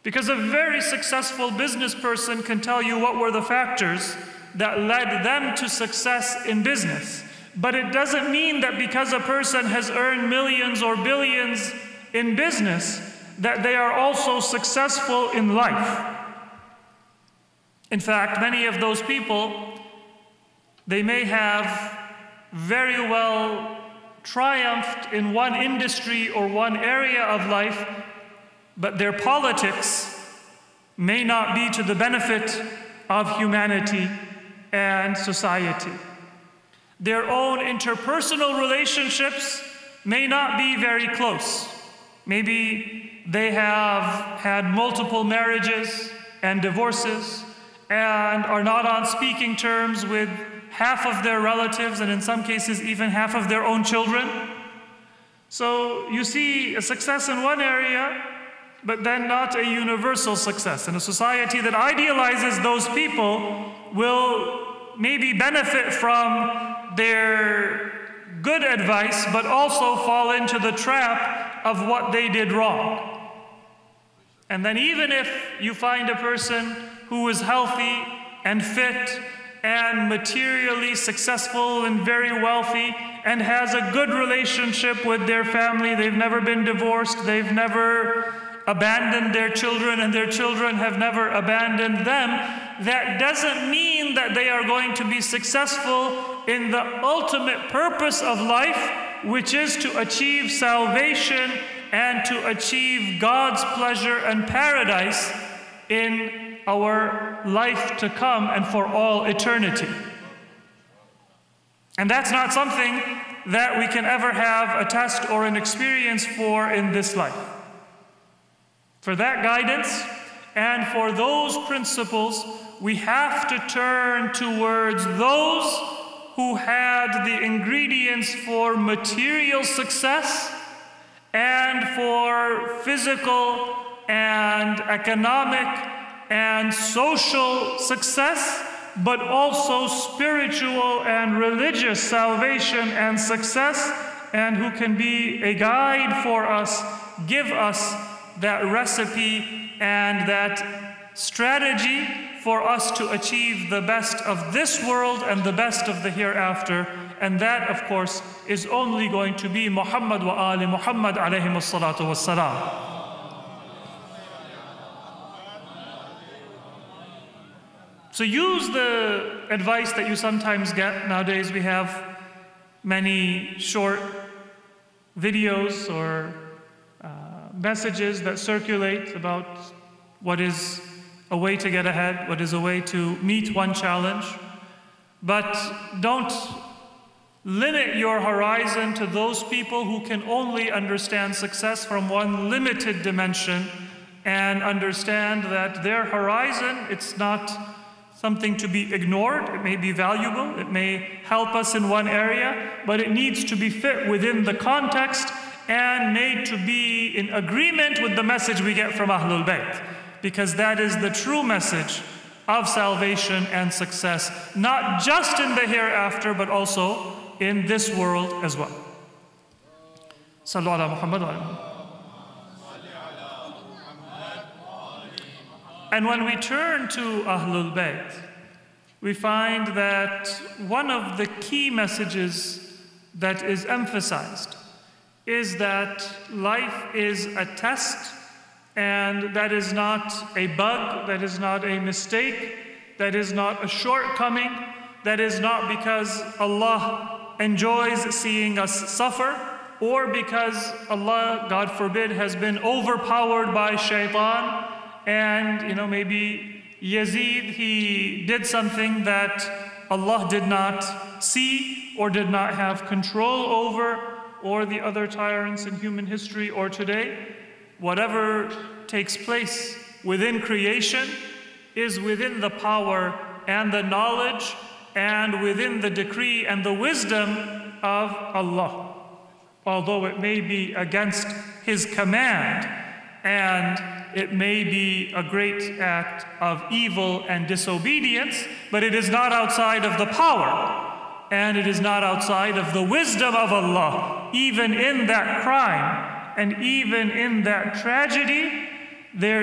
Because a very successful business person can tell you what were the factors that led them to success in business. But it doesn't mean that because a person has earned millions or billions in business, that they are also successful in life. In fact, many of those people, they may have very well triumphed in one industry or one area of life, but their politics may not be to the benefit of humanity and society. Their own interpersonal relationships may not be very close. Maybe they have had multiple marriages and divorces and are not on speaking terms with half of their relatives, and in some cases even half of their own children. So you see a success in one area, but then not a universal success. And a society that idealizes those people will maybe benefit from their good advice, but also fall into the trap of what they did wrong. And then even if you find a person who is healthy and fit and materially successful and very wealthy and has a good relationship with their family, they've never been divorced, they've never abandoned their children, and their children have never abandoned them, that doesn't mean that they are going to be successful in the ultimate purpose of life, which is to achieve salvation and to achieve God's pleasure and paradise in our life to come and for all eternity. And that's not something that we can ever have a test or an experience for in this life. For that guidance and for those principles, we have to turn towards those who had the ingredients for material success and for physical and economic and social success, but also spiritual and religious salvation and success, and who can be a guide for us, give us that recipe and that strategy for us to achieve the best of this world and the best of the hereafter. And that, of course, is only going to be Muhammad wa ali Muhammad alayhimus salatu wassalam. So use the advice that you sometimes get. Nowadays we have many short videos or messages that circulate about what is a way to get ahead, what is a way to meet one challenge. But don't limit your horizon to those people who can only understand success from one limited dimension, and understand that their horizon, it's not something to be ignored. It may be valuable, it may help us in one area, but it needs to be fit within the context and made to be in agreement with the message we get from Ahlul Bayt, because that is the true message of salvation and success, not just in the hereafter, but also in this world as well. Sallu ala Muhammad wa ala. And when we turn to Ahlul Bayt, we find that one of the key messages that is emphasized is that life is a test, and that is not a bug, that is not a mistake, that is not a shortcoming, that is not because Allah enjoys seeing us suffer, or because Allah, God forbid, has been overpowered by shaitan, and maybe Yazid, he did something that Allah did not see or did not have control over, or the other tyrants in human history or today. Whatever takes place within creation is within the power and the knowledge and within the decree and the wisdom of Allah. Although it may be against His command, and it may be a great act of evil and disobedience, but it is not outside of the power, and it is not outside of the wisdom of Allah. Even in that crime and even in that tragedy, there